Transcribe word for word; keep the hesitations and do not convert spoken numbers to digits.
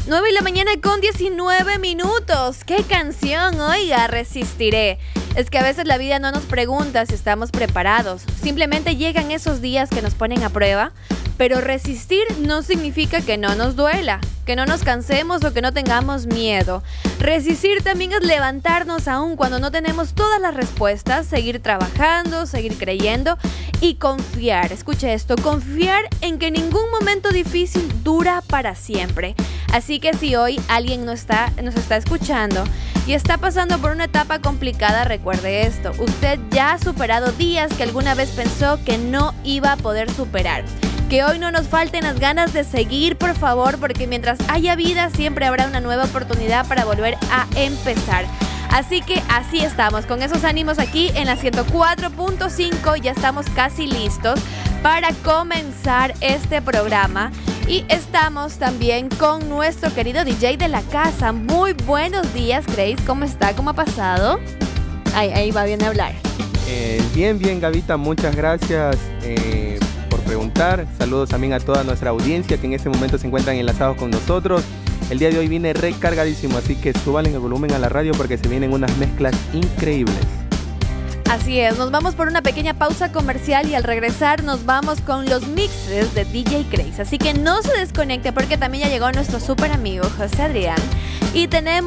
nueve de la mañana con diecinueve minutos. ¿Qué canción? Oiga, Resistiré. Es que a veces la vida no nos pregunta si estamos preparados. Simplemente llegan esos días que nos ponen a prueba. Pero resistir no significa que no nos duela, que no nos cansemos o que no tengamos miedo. Resistir también es levantarnos aún cuando no tenemos todas las respuestas, seguir trabajando, seguir creyendo y confiar. Escuche esto, confiar en que ningún momento difícil dura para siempre. Así que si hoy alguien no está, nos está escuchando y está pasando por una etapa complicada, recuerde esto. Usted ya ha superado días que alguna vez pensó que no iba a poder superar. Que hoy no nos falten las ganas de seguir, por favor, porque mientras haya vida siempre habrá una nueva oportunidad para volver a empezar. Así que así estamos, con esos ánimos aquí en la ciento cuatro punto cinco. Ya estamos casi listos para comenzar este programa. Y estamos también con nuestro querido D J de la casa. Muy buenos días, Grace. ¿Cómo está? ¿Cómo ha pasado? Ahí, ahí va bien a hablar. Eh, bien, bien, Gavita. Muchas gracias eh, por preguntar. Saludos también a toda nuestra audiencia que en este momento se encuentran enlazados con nosotros. El día de hoy viene recargadísimo, así que súbanle el volumen a la radio porque se vienen unas mezclas increíbles. Así es, nos vamos por una pequeña pausa comercial y al regresar nos vamos con los mixes de D J Grace. Así que no se desconecte porque también ya llegó nuestro súper amigo José Adrián y tenemos